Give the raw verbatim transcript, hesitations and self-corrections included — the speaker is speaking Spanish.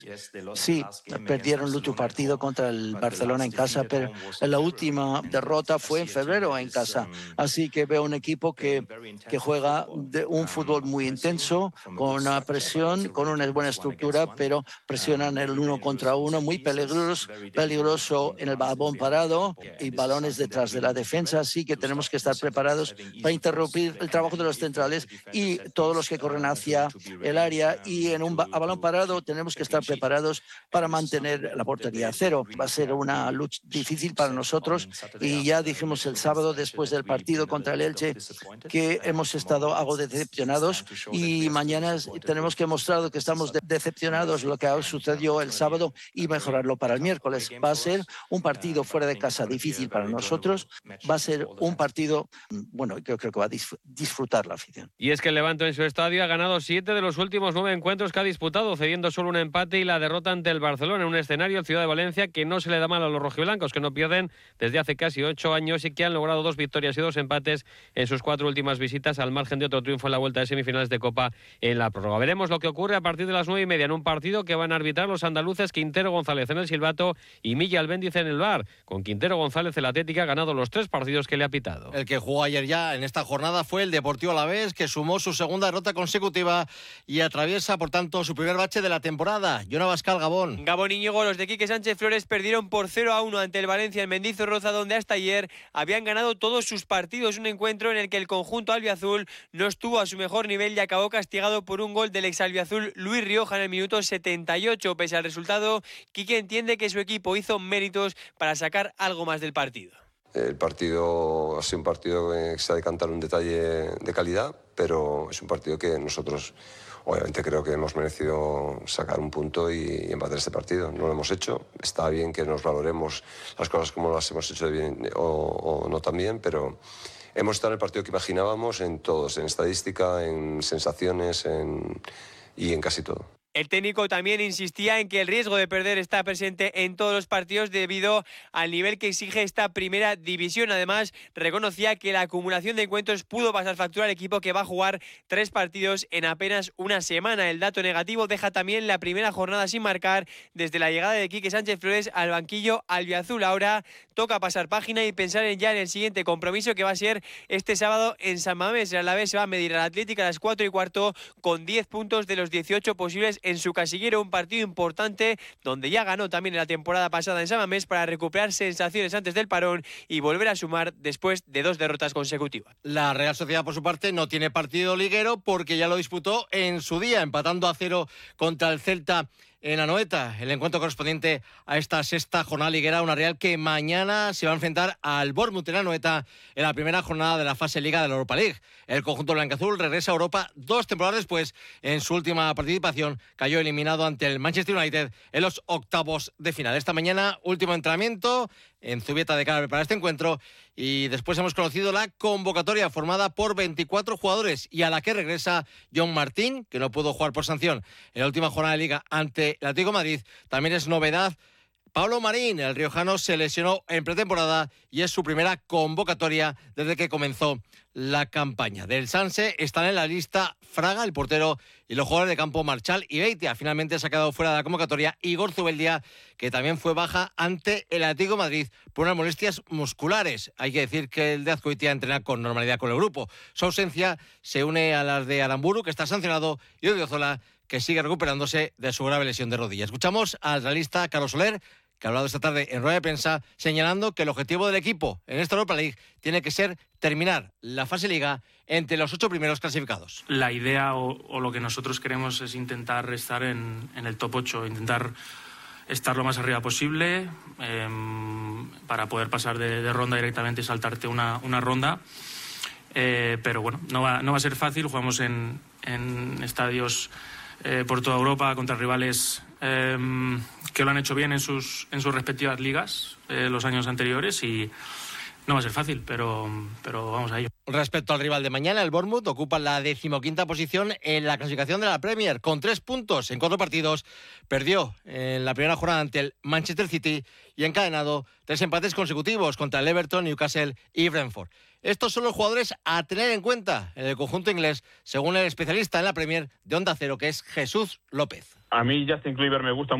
Sí, perdieron el último partido contra el Barcelona en casa, pero la última derrota fue en febrero en casa. Así que veo un equipo que, que juega de un fútbol muy intenso, con una presión, con una buena estructura, pero presionan el uno contra uno, muy peligroso, peligroso en el balón parado y balones detrás de la defensa. Así que tenemos que estar preparados para interrumpir el trabajo de los centrales y todos los que corren hacia el área. Y en un ba- a balón parado tenemos que estar preparados para mantener la portería a cero. Va a ser una lucha difícil para nosotros y ya dijimos el sábado después del partido contra el Elche que hemos estado algo decepcionados y mañana tenemos que mostrar que estamos de decepcionados lo que sucedió el sábado y mejorarlo para el miércoles. Va a ser un partido fuera de casa difícil para nosotros, va a ser un partido, bueno, yo creo que va a disfrutar la afición. Y es que el Levante en su estadio ha ganado siete de los últimos nueve encuentros que ha disputado, cediendo solo un empate y la derrota ante el Barcelona en un escenario, el Ciudad de Valencia, que no se le da mal a los rojiblancos, que no pierden desde hace casi ocho años y que han logrado dos victorias y dos empates en sus cuatro últimas visitas, al margen de otro triunfo en la vuelta de semifinales de Copa en la prórroga. Veremos lo que ocurre a partir de las nueve y media en un partido que van a arbitrar los andaluces Quintero González en el silbato y Milla Albéndiz en el V A R. Con Quintero González, el Atlético ha ganado los tres partidos que le ha pitado. El que jugó ayer ya en esta jornada fue el Deportivo Alavés, que sumó su segunda derrota consecutiva y atraviesa, por tanto, su primer bache de la temporada. Yona Bascal, Gabón. Gabón, Íñigo, los de Quique Sánchez Flores perdieron por cero a uno ante el Valencia en Mendizorroza, donde hasta ayer habían ganado todos sus partidos. Un encuentro en el que el conjunto albiazul no estuvo a su mejor nivel y acabó castigado por un gol del exalbiazul Luis Rioja en el minuto setenta y ocho. Pese al resultado, Quique entiende que su equipo hizo méritos para sacar algo más del partido. El partido ha sido un partido que se ha de cantar un detalle de calidad, pero es un partido que nosotros obviamente creo que hemos merecido sacar un punto y, y empatar este partido. No lo hemos hecho. Está bien que nos valoremos las cosas como las hemos hecho bien o, o no tan bien, pero hemos estado en el partido que imaginábamos en todos, en estadística, en sensaciones en, y en casi todo. El técnico también insistía en que el riesgo de perder está presente en todos los partidos debido al nivel que exige esta primera división. Además, reconocía que la acumulación de encuentros pudo pasar factura al equipo, que va a jugar tres partidos en apenas una semana. El dato negativo deja también la primera jornada sin marcar desde la llegada de Quique Sánchez Flores al banquillo albiazul. Ahora toca pasar página y pensar en ya en el siguiente compromiso, que va a ser este sábado en San Mamés. El Alavés se va a medir al Atlético a las cuatro y cuarto con diez puntos de los dieciocho posibles en su casillero. Un partido importante donde ya ganó también en la temporada pasada en San Mamés para recuperar sensaciones antes del parón y volver a sumar después de dos derrotas consecutivas. La Real Sociedad, por su parte, no tiene partido liguero porque ya lo disputó en su día, empatando a cero contra el Celta en Anoeta, el encuentro correspondiente a esta sexta jornada liguera. Una Real que mañana se va a enfrentar al Bournemouth en Anoeta en la primera jornada de la fase Liga de la Europa League. El conjunto blanquiazul regresa a Europa dos temporadas después. En su última participación cayó eliminado ante el Manchester United en los octavos de final. Esta mañana, último entrenamiento en Zubieta de cara para este encuentro, y después hemos conocido la convocatoria formada por veinticuatro jugadores y a la que regresa John Martín, que no pudo jugar por sanción en la última jornada de Liga ante el Atlético de Madrid. También es novedad Pablo Marín, el riojano, se lesionó en pretemporada y es su primera convocatoria desde que comenzó la campaña. Del Sanse están en la lista Fraga, el portero, y los jugadores de campo Marchal y Beitia. Finalmente se ha quedado fuera de la convocatoria Igor Zubeldia, que también fue baja ante el Atlético de Madrid por unas molestias musculares. Hay que decir que el de Azcoitia entrena con normalidad con el grupo. Su ausencia se une a las de Aramburu, que está sancionado, y Odriozola, que sigue recuperándose de su grave lesión de rodilla. Escuchamos al realista Carlos Soler, que ha hablado esta tarde en rueda de prensa, señalando que el objetivo del equipo en esta Europa League tiene que ser terminar la fase Liga entre los ocho primeros clasificados. La idea o, o lo que nosotros queremos es intentar estar en, en el top ocho, intentar estar lo más arriba posible eh, para poder pasar de, de ronda directamente y saltarte una, una ronda. Eh, pero bueno, no va, no va a ser fácil. Jugamos en, en estadios eh, por toda Europa contra rivales eh, que lo han hecho bien en sus, en sus respectivas ligas eh, los años anteriores, y no va a ser fácil, pero, pero vamos a ello. Respecto al rival de mañana, el Bournemouth ocupa la decimoquinta posición en la clasificación de la Premier, con tres puntos en cuatro partidos. Perdió en la primera jornada ante el Manchester City y ha encadenado tres empates consecutivos contra el Everton, Newcastle y Brentford. Estos son los jugadores a tener en cuenta en el conjunto inglés, según el especialista en la Premier de Onda Cero, que es Jesús López. A mí Justin Kluivert me gusta